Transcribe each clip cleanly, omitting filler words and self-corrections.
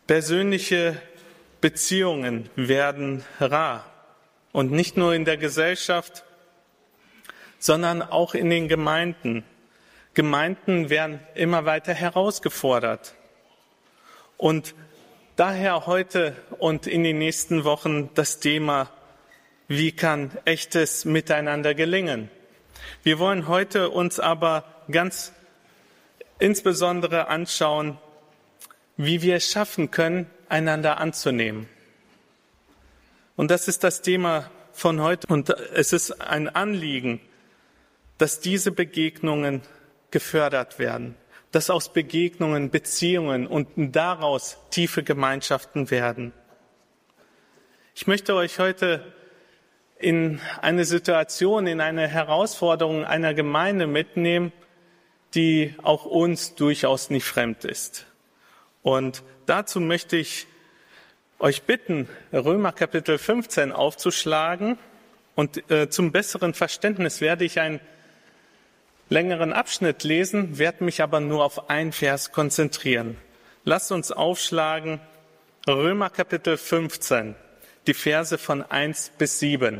Persönliche Beziehungen werden rar. Und nicht nur in der Gesellschaft, sondern auch in den Gemeinden. Gemeinden werden immer weiter herausgefordert. Und daher heute und in den nächsten Wochen das Thema: Wie kann echtes Miteinander gelingen? Wir wollen heute uns aber ganz insbesondere anschauen, wie wir es schaffen können, einander anzunehmen. Und das ist das Thema von heute. Und es ist ein Anliegen, dass diese Begegnungen gefördert werden, dass aus Begegnungen Beziehungen und daraus tiefe Gemeinschaften werden. Ich möchte euch heute in eine Situation, in eine Herausforderung einer Gemeinde mitnehmen, die auch uns durchaus nicht fremd ist. Und dazu möchte ich euch bitten, Römer Kapitel 15 aufzuschlagen. Und zum besseren Verständnis werde ich einen längeren Abschnitt lesen, werde mich aber nur auf einen Vers konzentrieren. Lasst uns aufschlagen, Römer Kapitel 15, die Verse von 1 bis 7.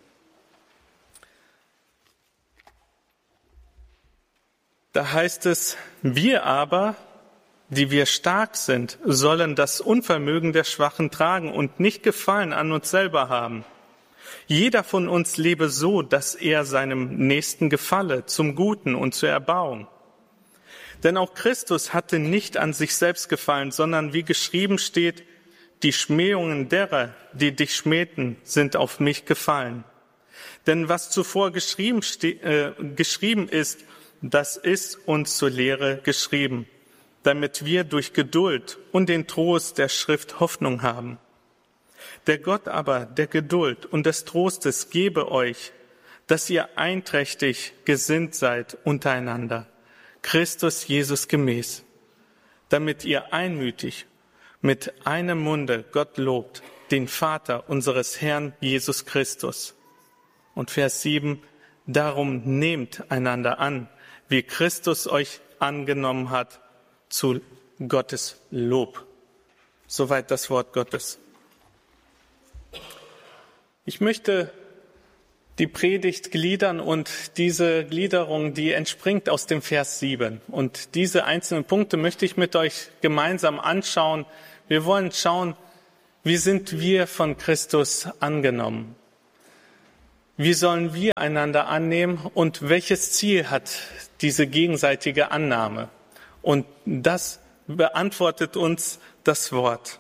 Da heißt es: Wir aber, die wir stark sind, sollen das Unvermögen der Schwachen tragen und nicht Gefallen an uns selber haben. Jeder von uns lebe so, dass er seinem Nächsten gefalle, zum Guten und zur Erbauung. Denn auch Christus hatte nicht an sich selbst gefallen, sondern wie geschrieben steht: Die Schmähungen derer, die dich schmähten, sind auf mich gefallen. Denn was zuvor geschrieben ist, das ist uns zur Lehre geschrieben, damit wir durch Geduld und den Trost der Schrift Hoffnung haben. Der Gott aber der Geduld und des Trostes gebe euch, dass ihr einträchtig gesinnt seid untereinander, Christus Jesus gemäß, damit ihr einmütig mit einem Munde Gott lobt, den Vater unseres Herrn Jesus Christus. Und Vers 7, darum nehmt einander an, wie Christus euch angenommen hat, zu Gottes Lob. Soweit das Wort Gottes. Ich möchte die Predigt gliedern und diese Gliederung, die entspringt aus dem Vers 7. Und diese einzelnen Punkte möchte ich mit euch gemeinsam anschauen. Wir wollen schauen, wie sind wir von Christus angenommen? Wie sollen wir einander annehmen und welches Ziel hat diese gegenseitige Annahme? Und das beantwortet uns das Wort.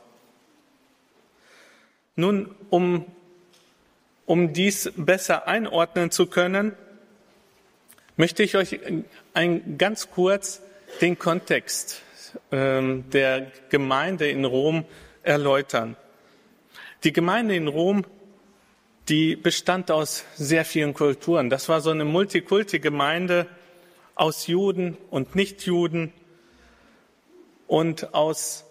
Nun, um dies besser einordnen zu können, möchte ich euch ganz kurz den Kontext der Gemeinde in Rom erläutern. Die Gemeinde in Rom, die bestand aus sehr vielen Kulturen. Das war so eine Multikulti-Gemeinde aus Juden und Nichtjuden und aus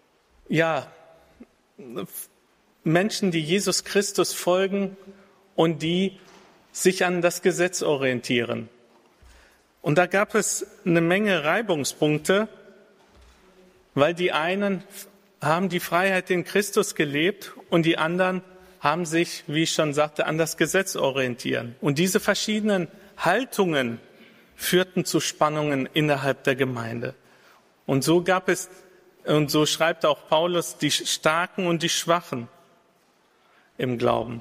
Menschen, die Jesus Christus folgen und die sich an das Gesetz orientieren. Und da gab es eine Menge Reibungspunkte, weil die einen haben die Freiheit in Christus gelebt und die anderen haben sich, wie ich schon sagte, an das Gesetz orientieren. Und diese verschiedenen Haltungen führten zu Spannungen innerhalb der Gemeinde. Und so gab es, und so schreibt auch Paulus, die Starken und die Schwachen im Glauben.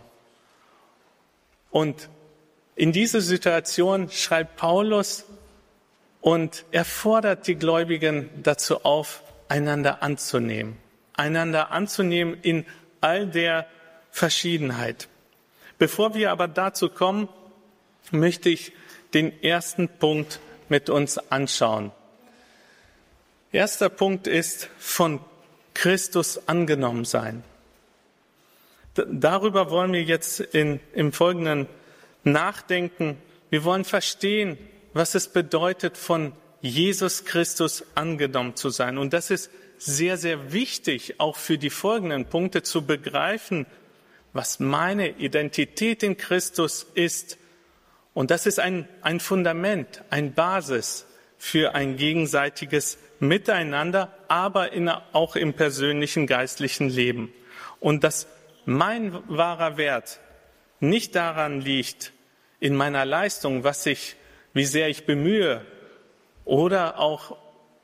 Und in diese Situation schreibt Paulus und er fordert die Gläubigen dazu auf, einander anzunehmen in all der Verschiedenheit. Bevor wir aber dazu kommen, möchte ich den ersten Punkt mit uns anschauen. Erster Punkt ist von Christus angenommen sein. Darüber wollen wir jetzt im Folgenden nachdenken. Wir wollen verstehen, was es bedeutet, von Jesus Christus angenommen zu sein. Und das ist sehr, sehr wichtig, auch für die folgenden Punkte zu begreifen, was meine Identität in Christus ist. Und das ist ein Fundament, eine Basis für ein gegenseitiges miteinander, aber auch im persönlichen geistlichen Leben. Und dass mein wahrer Wert nicht daran liegt, in meiner Leistung, wie sehr ich bemühe oder auch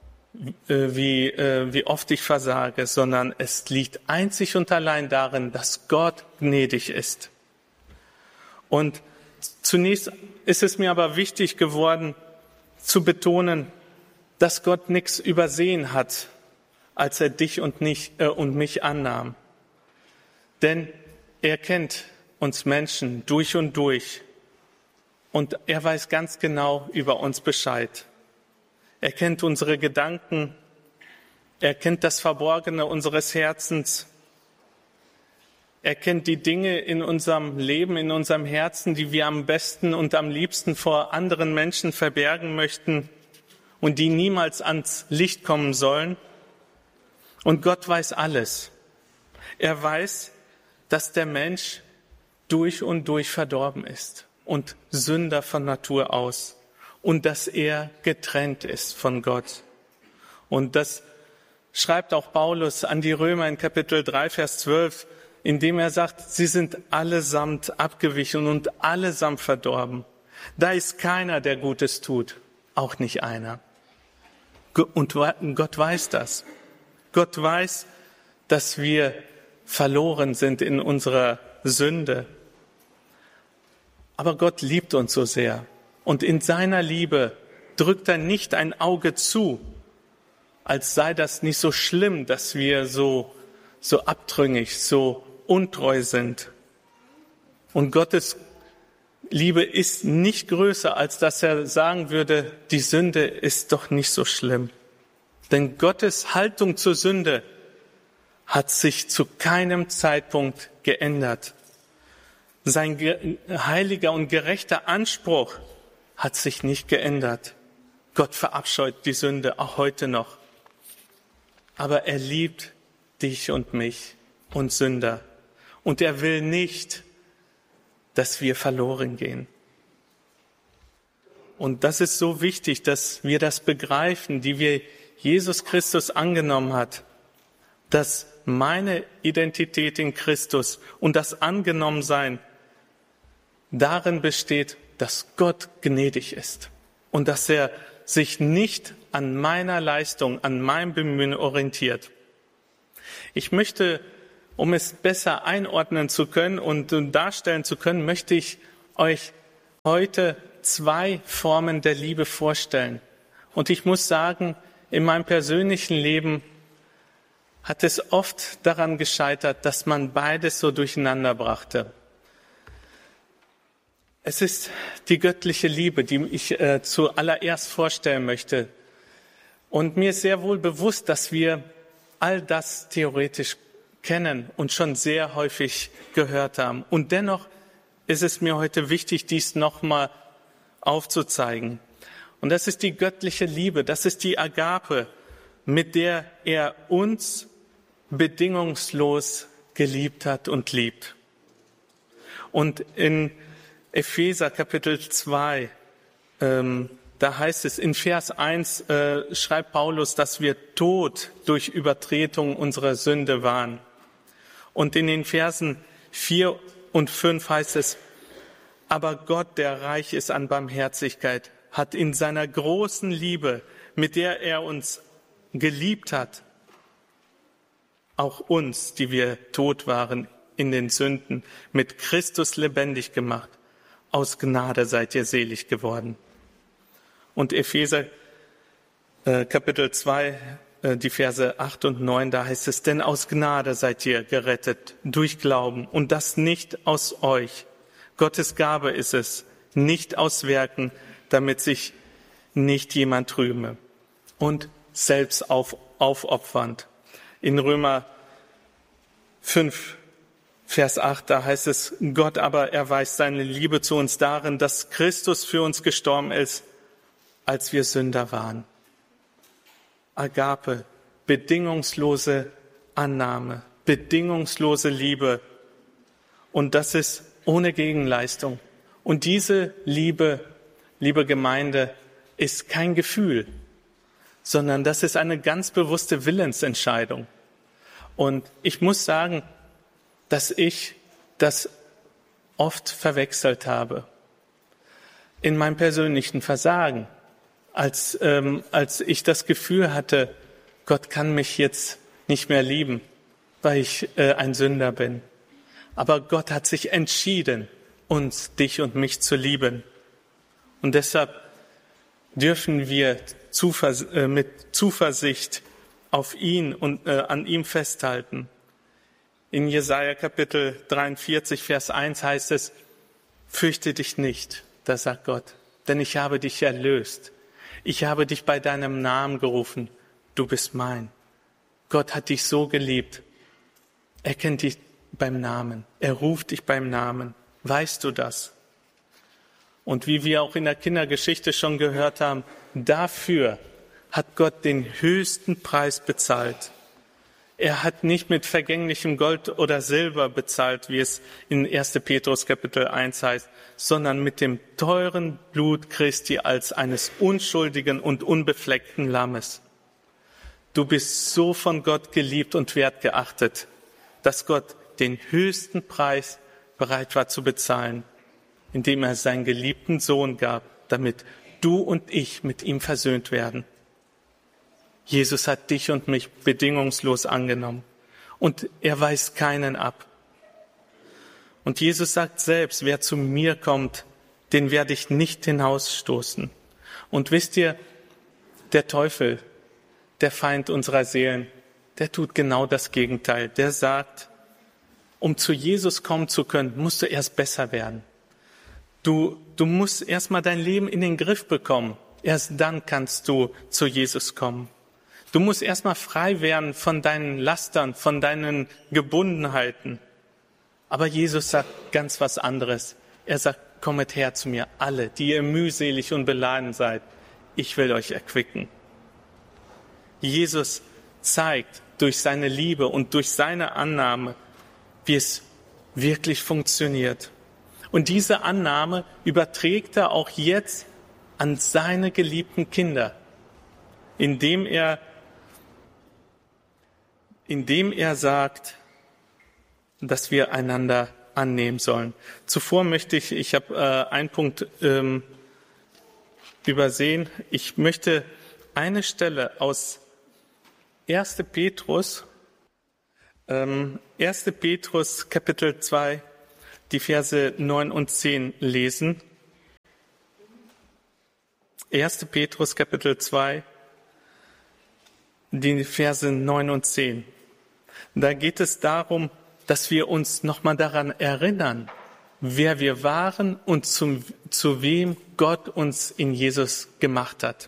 wie oft ich versage, sondern es liegt einzig und allein darin, dass Gott gnädig ist. Und zunächst ist es mir aber wichtig geworden, zu betonen, dass Gott nichts übersehen hat, als er dich und mich annahm. Denn er kennt uns Menschen durch und durch und er weiß ganz genau über uns Bescheid. Er kennt unsere Gedanken, er kennt das Verborgene unseres Herzens. Er kennt die Dinge in unserem Leben, in unserem Herzen, die wir am besten und am liebsten vor anderen Menschen verbergen möchten und die niemals ans Licht kommen sollen. Und Gott weiß alles. Er weiß, dass der Mensch durch und durch verdorben ist und Sünder von Natur aus und dass er getrennt ist von Gott. Und das schreibt auch Paulus an die Römer in Kapitel 3, Vers 12, indem er sagt, sie sind allesamt abgewichen und allesamt verdorben. Da ist keiner, der Gutes tut, auch nicht einer. Und Gott weiß das. Gott weiß, dass wir verloren sind in unserer Sünde. Aber Gott liebt uns so sehr. Und in seiner Liebe drückt er nicht ein Auge zu, als sei das nicht so schlimm, dass wir so abtrünnig, so untreu sind. Und Gottes Liebe ist nicht größer, als dass er sagen würde, die Sünde ist doch nicht so schlimm. Denn Gottes Haltung zur Sünde hat sich zu keinem Zeitpunkt geändert. Sein heiliger und gerechter Anspruch hat sich nicht geändert. Gott verabscheut die Sünde auch heute noch. Aber er liebt dich und mich und Sünder. Und er will nicht, dass wir verloren gehen. Und das ist so wichtig, dass wir das begreifen, die wir Jesus Christus angenommen hat, dass meine Identität in Christus und das Angenommensein darin besteht, dass Gott gnädig ist und dass er sich nicht an meiner Leistung, an meinem Bemühen orientiert. Ich möchte, um es besser einordnen zu können und darstellen zu können, möchte ich euch heute 2 Formen der Liebe vorstellen. Und ich muss sagen, in meinem persönlichen Leben hat es oft daran gescheitert, dass man beides so durcheinander brachte. Es ist die göttliche Liebe, die ich zuallererst vorstellen möchte. Und mir ist sehr wohl bewusst, dass wir all das theoretisch kennen und schon sehr häufig gehört haben. Und dennoch ist es mir heute wichtig, dies nochmal aufzuzeigen. Und das ist die göttliche Liebe, das ist die Agape, mit der er uns bedingungslos geliebt hat und liebt. Und in Epheser Kapitel 2, da heißt es, in Vers 1 schreibt Paulus, dass wir tot durch Übertretung unserer Sünde waren. Und in den Versen 4 und 5 heißt es, aber Gott, der reich ist an Barmherzigkeit, hat in seiner großen Liebe, mit der er uns geliebt hat, auch uns, die wir tot waren in den Sünden, mit Christus lebendig gemacht. Aus Gnade seid ihr selig geworden. Und Epheser Kapitel 2, die Verse 8 und 9, da heißt es, denn aus Gnade seid ihr gerettet durch Glauben und das nicht aus euch. Gottes Gabe ist es, nicht aus Werken, damit sich nicht jemand rühme. Und selbst aufopfernd. In Römer 5, Vers 8, da heißt es, Gott aber erweist seine Liebe zu uns darin, dass Christus für uns gestorben ist, als wir Sünder waren. Agape, bedingungslose Annahme, bedingungslose Liebe. Und das ist ohne Gegenleistung. Und diese Liebe, liebe Gemeinde, ist kein Gefühl, sondern das ist eine ganz bewusste Willensentscheidung. Und ich muss sagen, dass ich das oft verwechselt habe. In meinem persönlichen Versagen, als ich das Gefühl hatte, Gott kann mich jetzt nicht mehr lieben, weil ich ein Sünder bin. Aber Gott hat sich entschieden, uns, dich und mich zu lieben. Und deshalb dürfen wir mit Zuversicht auf ihn und an ihm festhalten. In Jesaja Kapitel 43, Vers 1 heißt es, fürchte dich nicht, da sagt Gott, denn ich habe dich erlöst. Ich habe dich bei deinem Namen gerufen, du bist mein. Gott hat dich so geliebt. Er kennt dich beim Namen. Er ruft dich beim Namen. Weißt du das? Und wie wir auch in der Kindergeschichte schon gehört haben, dafür hat Gott den höchsten Preis bezahlt. Er hat nicht mit vergänglichem Gold oder Silber bezahlt, wie es in 1. Petrus Kapitel 1 heißt, sondern mit dem teuren Blut Christi als eines unschuldigen und unbefleckten Lammes. Du bist so von Gott geliebt und wertgeachtet, dass Gott den höchsten Preis bereit war zu bezahlen, indem er seinen geliebten Sohn gab, damit du und ich mit ihm versöhnt werden. Jesus hat dich und mich bedingungslos angenommen und er weist keinen ab. Und Jesus sagt selbst, wer zu mir kommt, den werde ich nicht hinausstoßen. Und wisst ihr, der Teufel, der Feind unserer Seelen, der tut genau das Gegenteil. Der sagt, um zu Jesus kommen zu können, musst du erst besser werden. Du musst erst mal dein Leben in den Griff bekommen. Erst dann kannst du zu Jesus kommen. Du musst erst mal frei werden von deinen Lastern, von deinen Gebundenheiten. Aber Jesus sagt ganz was anderes. Er sagt, kommet her zu mir, alle, die ihr mühselig und beladen seid. Ich will euch erquicken. Jesus zeigt durch seine Liebe und durch seine Annahme, wie es wirklich funktioniert. Und diese Annahme überträgt er auch jetzt an seine geliebten Kinder, indem er sagt, dass wir einander annehmen sollen. Zuvor möchte ich habe einen Punkt übersehen. Ich möchte eine Stelle aus 1. Petrus Kapitel 2, die Verse 9 und 10 lesen. 1. Petrus Kapitel 2, die Verse 9 und 10. Da geht es darum, dass wir uns nochmal daran erinnern, wer wir waren und zu wem Gott uns in Jesus gemacht hat.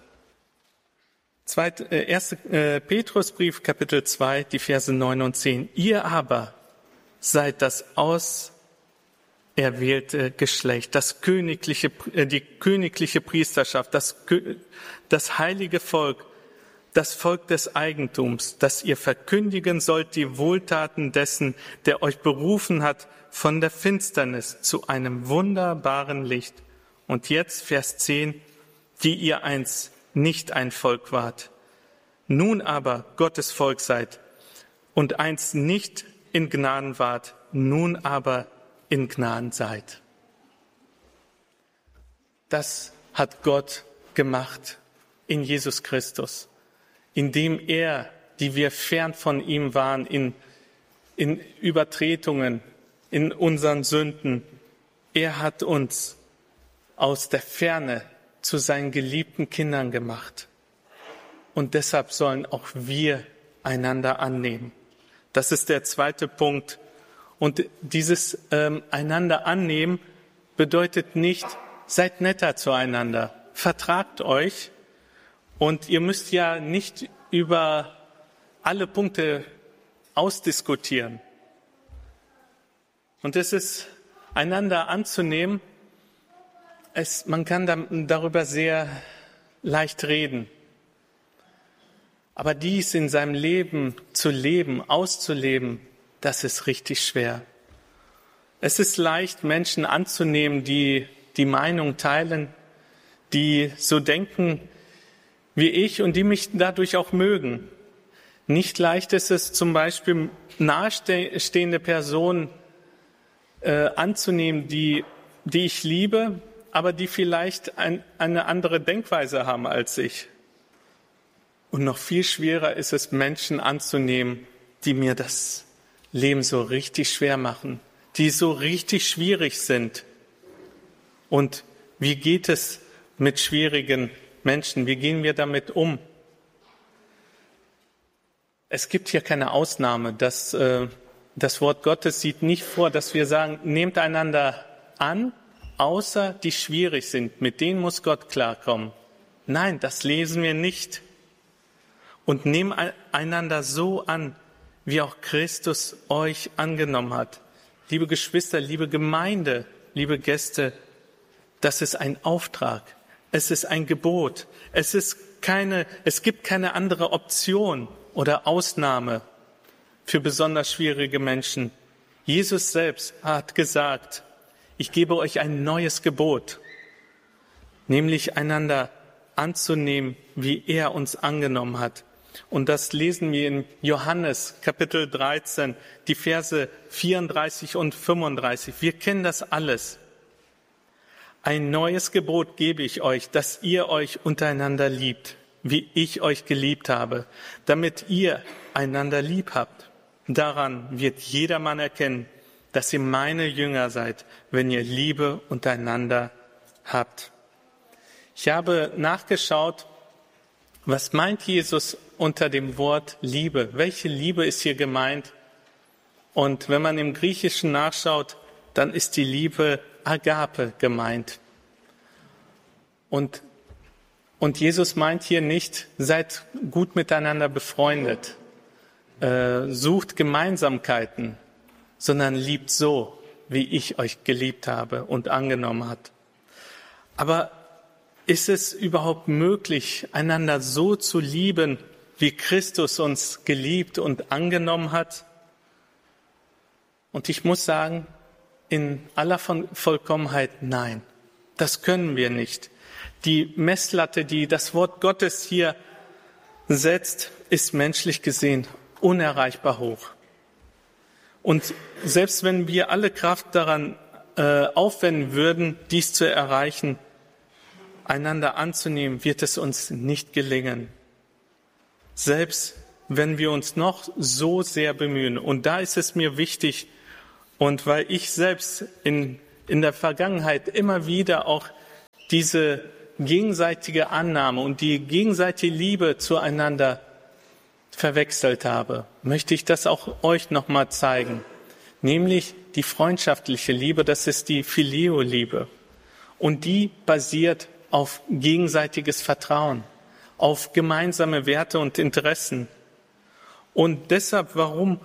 1. Petrusbrief, Kapitel 2, die Verse 9 und 10. Ihr aber seid das auserwählte Geschlecht, die königliche Priesterschaft, das heilige Volk, das Volk des Eigentums, dass ihr verkündigen sollt die Wohltaten dessen, der euch berufen hat von der Finsternis zu einem wunderbaren Licht. Und jetzt Vers 10, die ihr einst nicht ein Volk wart, nun aber Gottes Volk seid und einst nicht in Gnaden wart, nun aber in Gnaden seid. Das hat Gott gemacht in Jesus Christus, indem er, die wir fern von ihm waren, in Übertretungen, in unseren Sünden, er hat uns aus der Ferne zu seinen geliebten Kindern gemacht. Und deshalb sollen auch wir einander annehmen. Das ist der zweite Punkt. Und dieses einander annehmen bedeutet nicht, seid netter zueinander, vertragt euch. Und ihr müsst ja nicht über alle Punkte ausdiskutieren. Und es ist, einander anzunehmen, man kann darüber sehr leicht reden. Aber dies in seinem Leben zu leben, auszuleben, das ist richtig schwer. Es ist leicht, Menschen anzunehmen, die die Meinung teilen, die so denken, wie ich und die mich dadurch auch mögen. Nicht leicht ist es zum Beispiel, nahestehende Personen anzunehmen, die ich liebe, aber die vielleicht eine andere Denkweise haben als ich. Und noch viel schwerer ist es, Menschen anzunehmen, die mir das Leben so richtig schwer machen, die so richtig schwierig sind. Und wie geht es mit schwierigen Menschen? Wie gehen wir damit um? Es gibt hier keine Ausnahme. Das Wort Gottes sieht nicht vor, dass wir sagen, nehmt einander an, außer die schwierig sind. Mit denen muss Gott klarkommen. Nein, das lesen wir nicht. Und nehmt einander so an, wie auch Christus euch angenommen hat. Liebe Geschwister, liebe Gemeinde, liebe Gäste, das ist ein Auftrag. Es ist ein Gebot. Es gibt keine andere Option oder Ausnahme für besonders schwierige Menschen. Jesus selbst hat gesagt, ich gebe euch ein neues Gebot, nämlich einander anzunehmen, wie er uns angenommen hat. Und das lesen wir in Johannes Kapitel 13, die Verse 34 und 35. Wir kennen das alles. Ein neues Gebot gebe ich euch, dass ihr euch untereinander liebt, wie ich euch geliebt habe, damit ihr einander lieb habt. Daran wird jedermann erkennen, dass ihr meine Jünger seid, wenn ihr Liebe untereinander habt. Ich habe nachgeschaut, was meint Jesus unter dem Wort Liebe? Welche Liebe ist hier gemeint? Und wenn man im Griechischen nachschaut, dann ist die Liebe Agape gemeint. Und Jesus meint hier nicht, seid gut miteinander befreundet, sucht Gemeinsamkeiten, sondern liebt so, wie ich euch geliebt habe und angenommen hat. Aber ist es überhaupt möglich, einander so zu lieben, wie Christus uns geliebt und angenommen hat? Und ich muss sagen, in aller Vollkommenheit nein, das können wir nicht. Die Messlatte, die das Wort Gottes hier setzt, ist menschlich gesehen unerreichbar hoch. Und selbst wenn wir alle Kraft daran aufwenden würden, dies zu erreichen, einander anzunehmen, wird es uns nicht gelingen. Selbst wenn wir uns noch so sehr bemühen. Und da ist es mir wichtig, und weil ich selbst in der Vergangenheit immer wieder auch diese gegenseitige Annahme und die gegenseitige Liebe zueinander verwechselt habe, möchte ich das auch euch nochmal zeigen. Nämlich die freundschaftliche Liebe, das ist die Phileo-Liebe. Und die basiert auf gegenseitiges Vertrauen, auf gemeinsame Werte und Interessen. Und deshalb, warum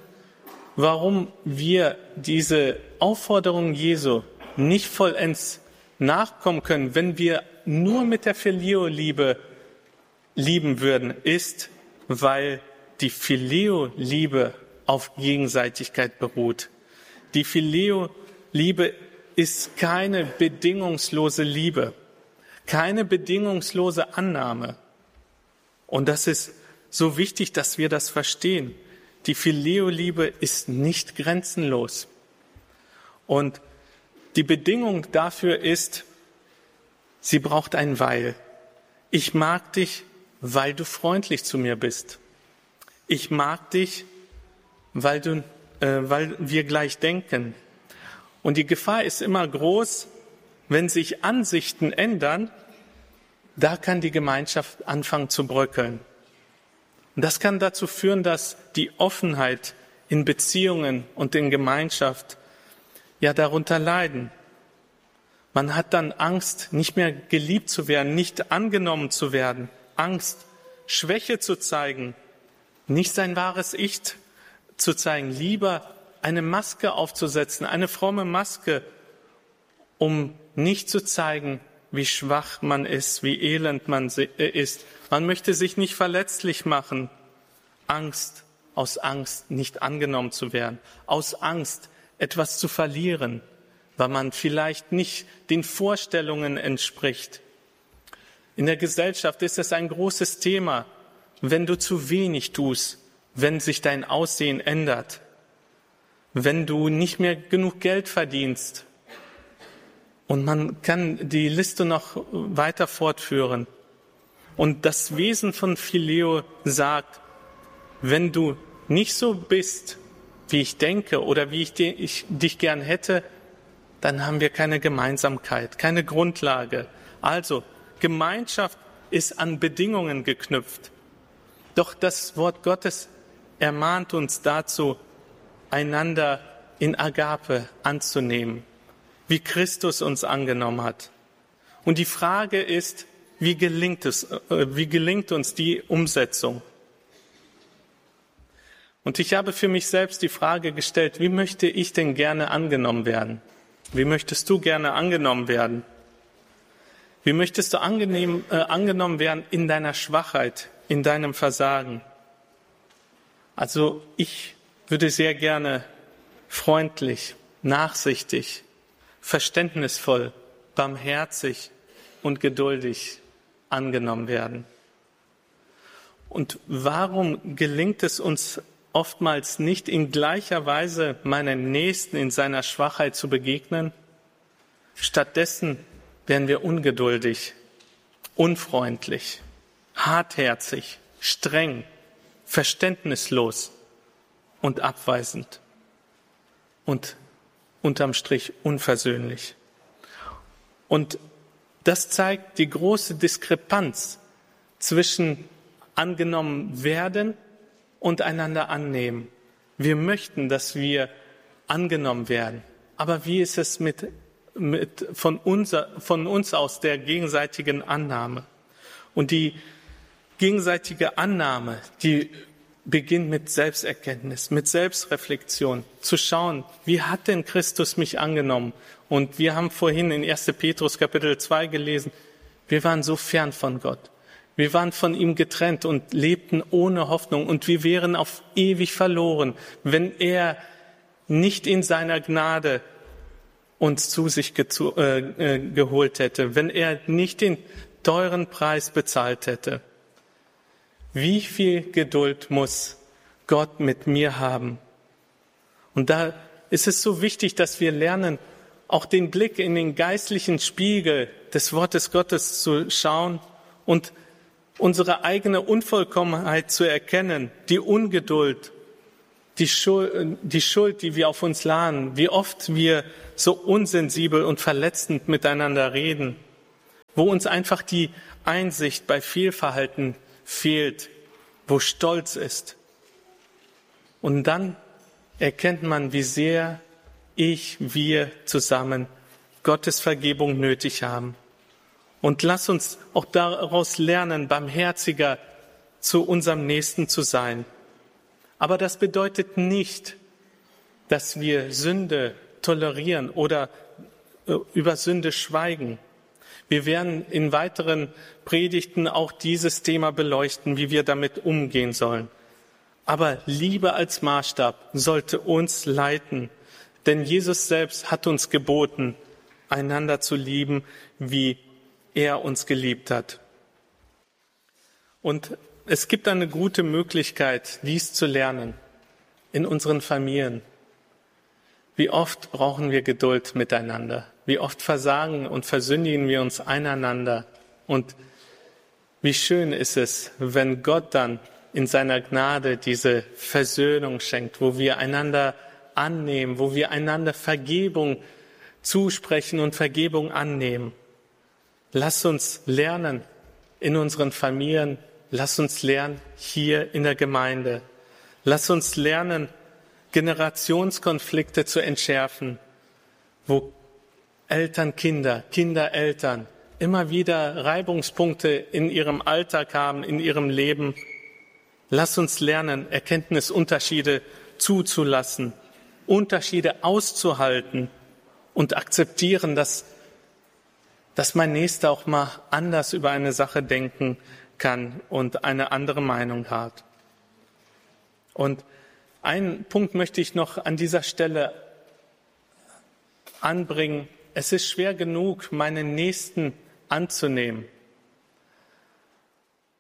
wir diese Aufforderung Jesu nicht vollends nachkommen können, wenn wir nur mit der Phileo-Liebe lieben würden, ist, weil die Phileo-Liebe auf Gegenseitigkeit beruht. Die Phileo-Liebe ist keine bedingungslose Liebe, keine bedingungslose Annahme. Und das ist so wichtig, dass wir das verstehen. Die Phileo-Liebe ist nicht grenzenlos. Und die Bedingung dafür ist, sie braucht ein Weil. Ich mag dich, weil du freundlich zu mir bist. Ich mag dich, weil wir gleich denken. Und die Gefahr ist immer groß, wenn sich Ansichten ändern, da kann die Gemeinschaft anfangen zu bröckeln. Und das kann dazu führen, dass die Offenheit in Beziehungen und in Gemeinschaft ja darunter leiden. Man hat dann Angst, nicht mehr geliebt zu werden, nicht angenommen zu werden. Angst, Schwäche zu zeigen, nicht sein wahres Ich zu zeigen. Lieber eine Maske aufzusetzen, eine fromme Maske, um nicht zu zeigen, wie schwach man ist, wie elend man ist. Man möchte sich nicht verletzlich machen. Aus Angst, nicht angenommen zu werden. Aus Angst, etwas zu verlieren, weil man vielleicht nicht den Vorstellungen entspricht. In der Gesellschaft ist es ein großes Thema, wenn du zu wenig tust, wenn sich dein Aussehen ändert, wenn du nicht mehr genug Geld verdienst. Und man kann die Liste noch weiter fortführen. Und das Wesen von Phileo sagt, wenn du nicht so bist, wie ich denke oder wie ich dich gern hätte, dann haben wir keine Gemeinsamkeit, keine Grundlage. Also, Gemeinschaft ist an Bedingungen geknüpft. Doch das Wort Gottes ermahnt uns dazu, einander in Agape anzunehmen, wie Christus uns angenommen hat. Und die Frage ist, wie gelingt uns die Umsetzung? Und ich habe für mich selbst die Frage gestellt, wie möchte ich denn gerne angenommen werden? Wie möchtest du gerne angenommen werden? Wie möchtest du angenommen werden in deiner Schwachheit, in deinem Versagen? Also ich würde sehr gerne freundlich, nachsichtig, verständnisvoll, barmherzig und geduldig angenommen werden. Und warum gelingt es uns oftmals nicht in gleicher Weise meinem Nächsten in seiner Schwachheit zu begegnen? Stattdessen werden wir ungeduldig, unfreundlich, hartherzig, streng, verständnislos und abweisend und unterm Strich unversöhnlich. Und das zeigt die große Diskrepanz zwischen angenommen werden und einander annehmen. Wir möchten, dass wir angenommen werden. Aber wie ist es von uns aus der gegenseitigen Annahme? Und die gegenseitige Annahme, die beginnt mit Selbsterkenntnis, mit Selbstreflexion, zu schauen, wie hat denn Christus mich angenommen? Und wir haben vorhin in 1. Petrus Kapitel 2 gelesen, wir waren so fern von Gott. Wir waren von ihm getrennt und lebten ohne Hoffnung und wir wären auf ewig verloren, wenn er nicht in seiner Gnade uns zu sich geholt hätte, wenn er nicht den teuren Preis bezahlt hätte. Wie viel Geduld muss Gott mit mir haben? Und da ist es so wichtig, dass wir lernen, auch den Blick in den geistlichen Spiegel des Wortes Gottes zu schauen und unsere eigene Unvollkommenheit zu erkennen, die Ungeduld, die Schuld, die wir auf uns laden, wie oft wir so unsensibel und verletzend miteinander reden, wo uns einfach die Einsicht bei Fehlverhalten fehlt, wo Stolz ist. Und dann erkennt man, wie sehr wir zusammen Gottes Vergebung nötig haben. Und lass uns auch daraus lernen, barmherziger zu unserem Nächsten zu sein. Aber das bedeutet nicht, dass wir Sünde tolerieren oder über Sünde schweigen. Wir werden in weiteren Predigten auch dieses Thema beleuchten, wie wir damit umgehen sollen. Aber Liebe als Maßstab sollte uns leiten, denn Jesus selbst hat uns geboten, einander zu lieben, wie er uns geliebt hat. Und es gibt eine gute Möglichkeit, dies zu lernen in unseren Familien. Wie oft brauchen wir Geduld miteinander? Wie oft versagen und versündigen wir uns einander? Und wie schön ist es, wenn Gott dann in seiner Gnade diese Versöhnung schenkt, wo wir einander annehmen, wo wir einander Vergebung zusprechen und Vergebung annehmen. Lass uns lernen in unseren Familien, lass uns lernen hier in der Gemeinde. Lass uns lernen, Generationskonflikte zu entschärfen, wo Eltern, Kinder, Eltern immer wieder Reibungspunkte in ihrem Alltag haben, in ihrem Leben. Lass uns lernen, Erkenntnisunterschiede zuzulassen, Unterschiede auszuhalten und akzeptieren, dass mein Nächster auch mal anders über eine Sache denken kann und eine andere Meinung hat. Und einen Punkt möchte ich noch an dieser Stelle anbringen. Es ist schwer genug, meinen Nächsten anzunehmen.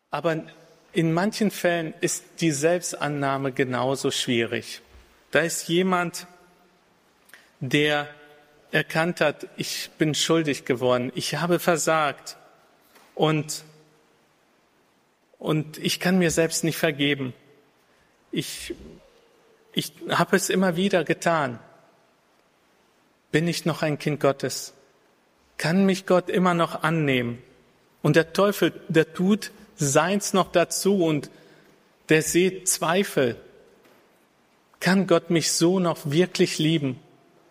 Aber in manchen Fällen ist die Selbstannahme genauso schwierig. Da ist jemand, der erkannt hat, ich bin schuldig geworden, ich habe versagt und ich kann mir selbst nicht vergeben. Ich habe es immer wieder getan. Bin ich noch ein Kind Gottes? Kann mich Gott immer noch annehmen? Und der Teufel, der tut seins noch dazu und der sieht Zweifel. Kann Gott mich so noch wirklich lieben?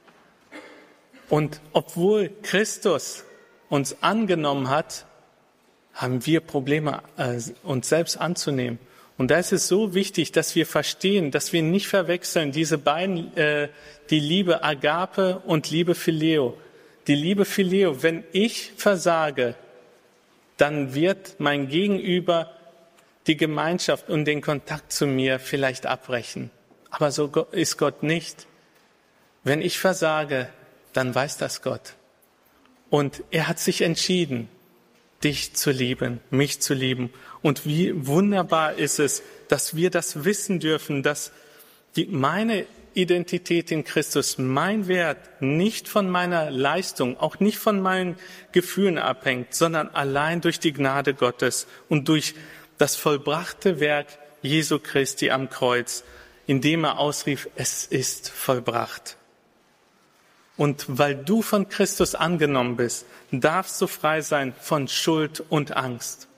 Und obwohl Christus uns angenommen hat, haben wir Probleme, uns selbst anzunehmen. Und da ist es so wichtig, dass wir verstehen, dass wir nicht verwechseln, diese beiden, die Liebe Agape und Liebe Phileo. Die Liebe Phileo, wenn ich versage, dann wird mein Gegenüber die Gemeinschaft und den Kontakt zu mir vielleicht abbrechen. Aber so ist Gott nicht. Wenn ich versage, dann weiß das Gott. Und er hat sich entschieden, dich zu lieben, mich zu lieben. Und wie wunderbar ist es, dass wir das wissen dürfen, dass meine Identität in Christus, mein Wert nicht von meiner Leistung, auch nicht von meinen Gefühlen abhängt, sondern allein durch die Gnade Gottes und durch das vollbrachte Werk Jesu Christi am Kreuz, indem er ausrief, es ist vollbracht. Und weil du von Christus angenommen bist, darfst du frei sein von Schuld und Angst.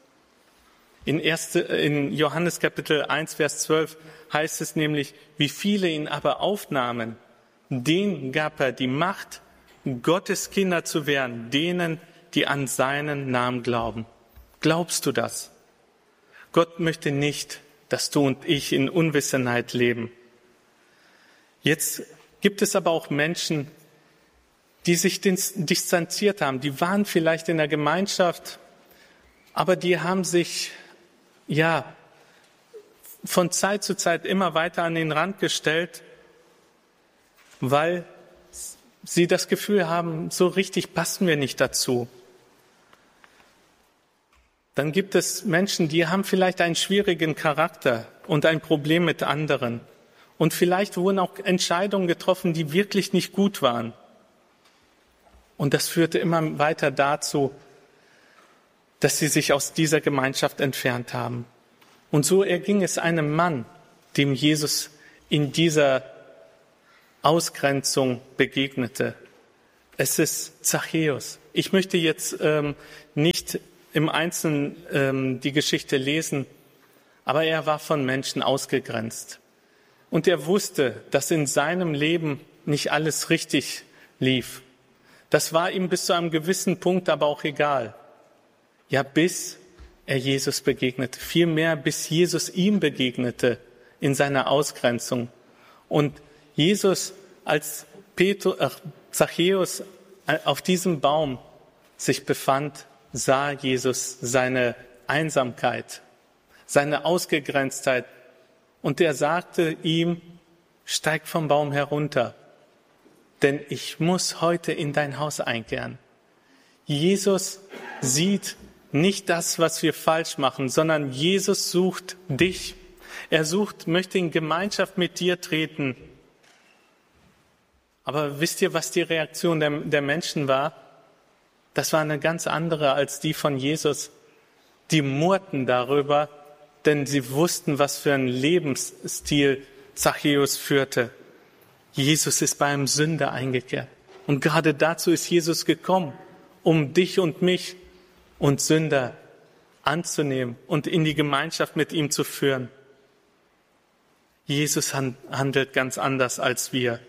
In Johannes Kapitel 1, Vers 12 heißt es nämlich, wie viele ihn aber aufnahmen, denen gab er die Macht, Gottes Kinder zu werden, denen, die an seinen Namen glauben. Glaubst du das? Gott möchte nicht, dass du und ich in Unwissenheit leben. Jetzt gibt es aber auch Menschen, die sich distanziert haben. Die waren vielleicht in der Gemeinschaft, aber die haben sich von Zeit zu Zeit immer weiter an den Rand gestellt, weil sie das Gefühl haben, so richtig passen wir nicht dazu. Dann gibt es Menschen, die haben vielleicht einen schwierigen Charakter und ein Problem mit anderen. Und vielleicht wurden auch Entscheidungen getroffen, die wirklich nicht gut waren. Und das führte immer weiter dazu, dass sie sich aus dieser Gemeinschaft entfernt haben. Und so erging es einem Mann, dem Jesus in dieser Ausgrenzung begegnete. Es ist Zachäus. Ich möchte jetzt nicht im Einzelnen die Geschichte lesen, aber er war von Menschen ausgegrenzt. Und er wusste, dass in seinem Leben nicht alles richtig lief. Das war ihm bis zu einem gewissen Punkt aber auch egal. Ja, bis er Jesus begegnete. Vielmehr, bis Jesus ihm begegnete in seiner Ausgrenzung. Und Jesus, als Zachäus auf diesem Baum sich befand, sah Jesus seine Einsamkeit, seine Ausgegrenztheit. Und er sagte ihm, steig vom Baum herunter, denn ich muss heute in dein Haus einkehren. Jesus sieht nicht das, was wir falsch machen, sondern Jesus sucht dich. Er möchte in Gemeinschaft mit dir treten. Aber wisst ihr, was die Reaktion der Menschen war? Das war eine ganz andere als die von Jesus. Die murrten darüber, denn sie wussten, was für einen Lebensstil Zachäus führte. Jesus ist bei einem Sünder eingekehrt. Und gerade dazu ist Jesus gekommen, um dich und mich und Sünder anzunehmen und in die Gemeinschaft mit ihm zu führen. Jesus handelt ganz anders als wir.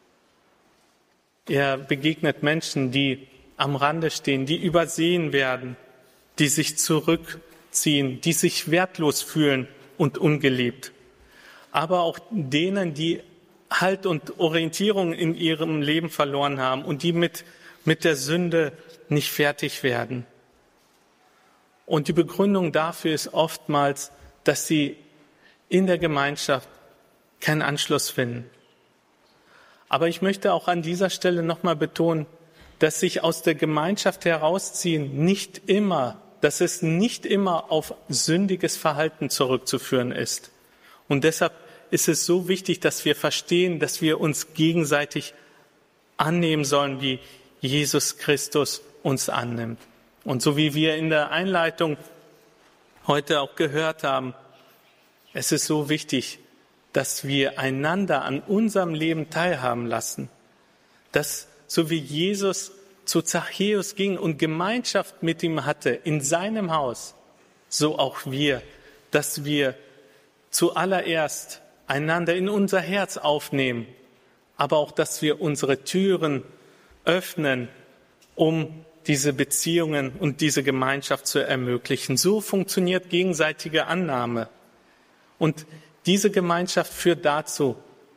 Er begegnet Menschen, die am Rande stehen, die übersehen werden, die sich zurückziehen, die sich wertlos fühlen und ungeliebt. Aber auch denen, die Halt und Orientierung in ihrem Leben verloren haben und die mit der Sünde nicht fertig werden. Und die Begründung dafür ist oftmals, dass sie in der Gemeinschaft keinen Anschluss finden. Aber ich möchte auch an dieser Stelle nochmal betonen, dass sich aus der Gemeinschaft herausziehen nicht immer dass es nicht immer auf sündiges Verhalten zurückzuführen ist. Und deshalb ist es so wichtig, dass wir verstehen, dass wir uns gegenseitig annehmen sollen, wie Jesus Christus uns annimmt. Und so wie wir in der Einleitung heute auch gehört haben, es ist so wichtig, dass wir einander an unserem Leben teilhaben lassen. Dass so wie Jesus zu Zachäus ging und Gemeinschaft mit ihm hatte in seinem Haus, so auch wir, dass wir zuallererst einander in unser Herz aufnehmen, aber auch, dass wir unsere Türen öffnen, um diese Beziehungen und diese Gemeinschaft zu ermöglichen. So funktioniert gegenseitige Annahme. Und diese Gemeinschaft führt dazu,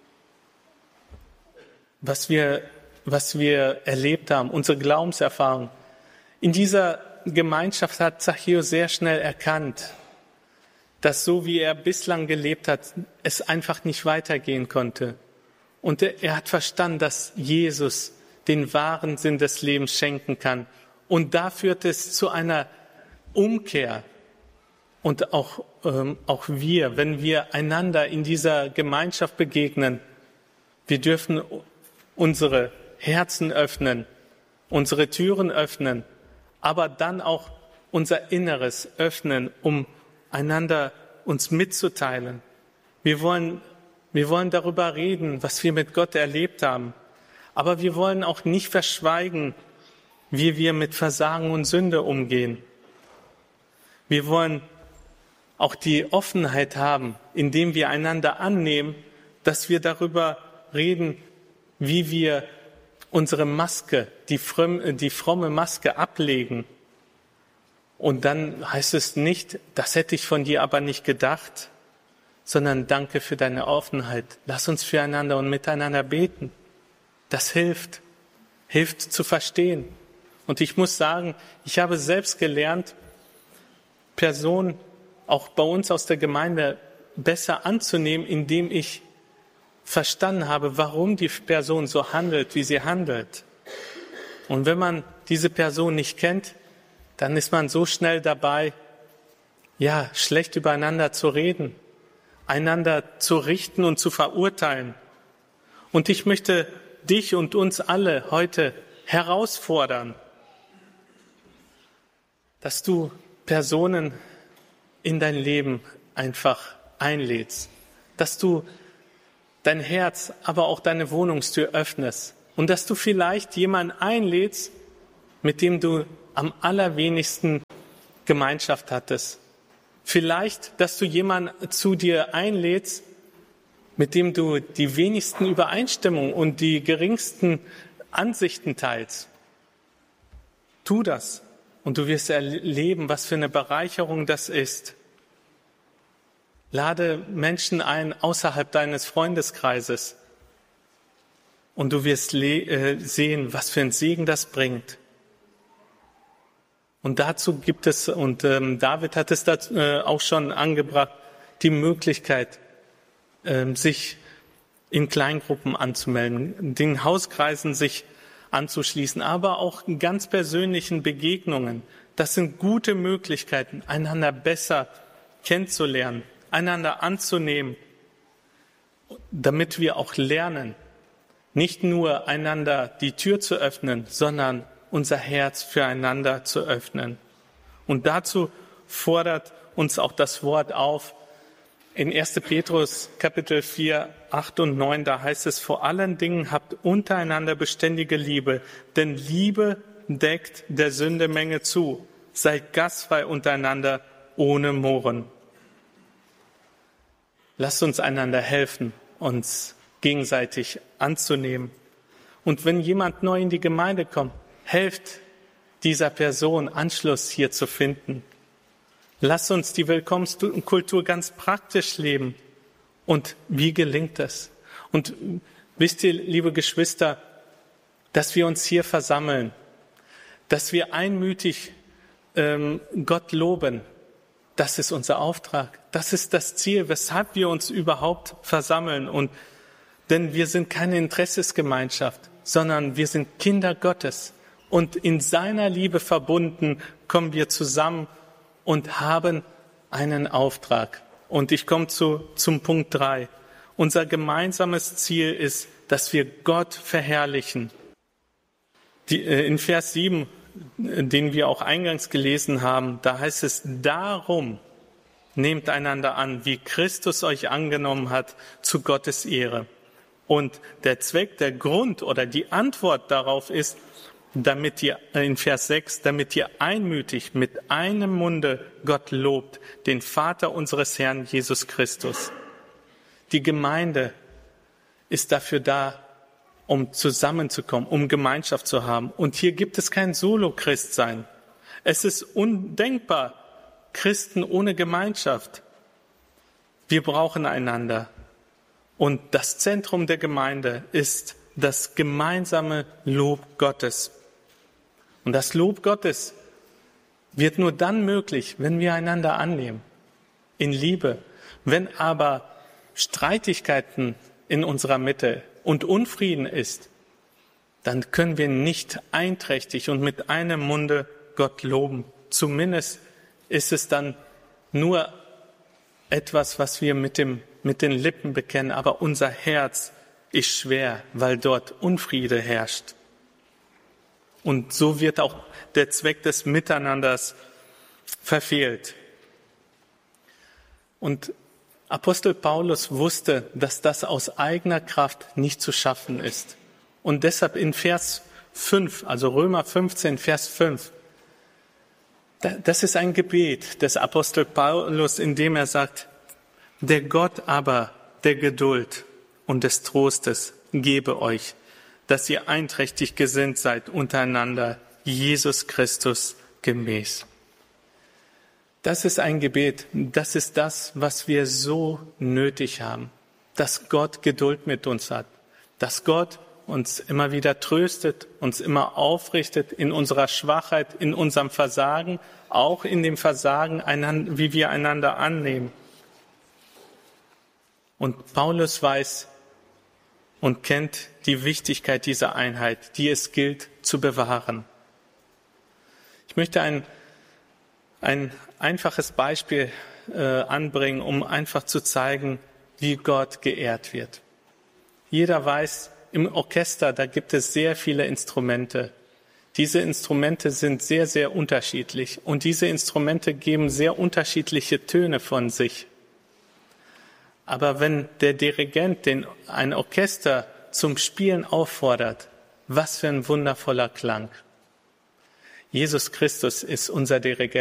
was wir erlebt haben, unsere Glaubenserfahrung. In dieser Gemeinschaft hat Zachäus sehr schnell erkannt, dass so wie er bislang gelebt hat, es einfach nicht weitergehen konnte. Und er hat verstanden, dass Jesus den wahren Sinn des Lebens schenken kann. Und da führt es zu einer Umkehr. Und auch wir, wenn wir einander in dieser Gemeinschaft begegnen, wir dürfen unsere Herzen öffnen, unsere Türen öffnen, aber dann auch unser Inneres öffnen, um einander uns mitzuteilen. Wir wollen darüber reden, was wir mit Gott erlebt haben, aber wir wollen auch nicht verschweigen, wie wir mit Versagen und Sünde umgehen. Wir wollen auch die Offenheit haben, indem wir einander annehmen, dass wir darüber reden, wie wir unsere Maske, die fromme Maske ablegen. Und dann heißt es nicht, das hätte ich von dir aber nicht gedacht, sondern danke für deine Offenheit. Lass uns füreinander und miteinander beten. Das hilft zu verstehen. Und ich muss sagen, ich habe selbst gelernt, Personen auch bei uns aus der Gemeinde besser anzunehmen, indem ich verstanden habe, warum die Person so handelt, wie sie handelt. Und wenn man diese Person nicht kennt, dann ist man so schnell dabei, schlecht übereinander zu reden, einander zu richten und zu verurteilen. Und ich möchte dich und uns alle heute herausfordern, dass du Personen in dein Leben einfach einlädst, dass du dein Herz, aber auch deine Wohnungstür öffnest und dass du vielleicht jemanden einlädst, mit dem du am allerwenigsten Gemeinschaft hattest. Vielleicht, dass du jemanden zu dir einlädst, mit dem du die wenigsten Übereinstimmungen und die geringsten Ansichten teilst. Tu das und du wirst erleben, was für eine Bereicherung das ist. Lade Menschen ein außerhalb deines Freundeskreises und du wirst sehen, was für ein Segen das bringt. Und dazu gibt es, und David hat es auch schon angebracht, die Möglichkeit, sich in Kleingruppen anzumelden, den Hauskreisen sich anzuschließen, aber auch in ganz persönlichen Begegnungen. Das sind gute Möglichkeiten, einander besser kennenzulernen, einander anzunehmen, damit wir auch lernen, nicht nur einander die Tür zu öffnen, sondern unser Herz füreinander zu öffnen. Und dazu fordert uns auch das Wort auf. In 1. Petrus Kapitel 4, 8 und 9, da heißt es, vor allen Dingen habt untereinander beständige Liebe, denn Liebe deckt der Sünde Menge zu. Seid gastfrei untereinander ohne Murren. Lasst uns einander helfen, uns gegenseitig anzunehmen. Und wenn jemand neu in die Gemeinde kommt, helft dieser Person, Anschluss hier zu finden. Lasst uns die Willkommenskultur ganz praktisch leben. Und wie gelingt es? Und wisst ihr, liebe Geschwister, dass wir uns hier versammeln, dass wir einmütig Gott loben, das ist unser Auftrag. Das ist das Ziel, weshalb wir uns überhaupt versammeln. Denn wir sind keine Interessensgemeinschaft, sondern wir sind Kinder Gottes. Und in seiner Liebe verbunden kommen wir zusammen und haben einen Auftrag. Und ich komme zum Punkt 3. Unser gemeinsames Ziel ist, dass wir Gott verherrlichen. In Vers 7, den wir auch eingangs gelesen haben, da heißt es, darum nehmt einander an, wie Christus euch angenommen hat, zu Gottes Ehre. Und der Zweck, der Grund oder die Antwort darauf ist, damit ihr, in Vers 6, damit ihr einmütig mit einem Munde Gott lobt, den Vater unseres Herrn Jesus Christus. Die Gemeinde ist dafür da, um zusammenzukommen, um Gemeinschaft zu haben. Und hier gibt es kein Solo-Christsein. Es ist undenkbar, Christen ohne Gemeinschaft. Wir brauchen einander. Und das Zentrum der Gemeinde ist das gemeinsame Lob Gottes. Und das Lob Gottes wird nur dann möglich, wenn wir einander annehmen, in Liebe. Wenn aber Streitigkeiten in unserer Mitte und Unfrieden ist, dann können wir nicht einträchtig und mit einem Munde Gott loben. Zumindest ist es dann nur etwas, was wir mit den Lippen bekennen, aber unser Herz ist schwer, weil dort Unfriede herrscht. Und so wird auch der Zweck des Miteinanders verfehlt. Und Apostel Paulus wusste, dass das aus eigener Kraft nicht zu schaffen ist. Und deshalb in Vers 5, also Römer 15, Vers 5, das ist ein Gebet des Apostel Paulus, in dem er sagt, der Gott aber der Geduld und des Trostes gebe euch, dass ihr einträchtig gesinnt seid untereinander, Jesus Christus gemäß. Das ist ein Gebet, das ist das, was wir so nötig haben, dass Gott Geduld mit uns hat, dass Gott uns immer wieder tröstet, uns immer aufrichtet in unserer Schwachheit, in unserem Versagen, auch in dem Versagen, wie wir einander annehmen. Und Paulus weiß und kennt die Wichtigkeit dieser Einheit, die es gilt zu bewahren. Ich möchte ein einfaches Beispiel anbringen, um einfach zu zeigen, wie Gott geehrt wird. Jeder weiß, im Orchester, da gibt es sehr viele Instrumente. Diese Instrumente sind sehr, sehr unterschiedlich und diese Instrumente geben sehr unterschiedliche Töne von sich. Aber wenn der Dirigent ein Orchester zum Spielen auffordert, was für ein wundervoller Klang. Jesus Christus ist unser Dirigent.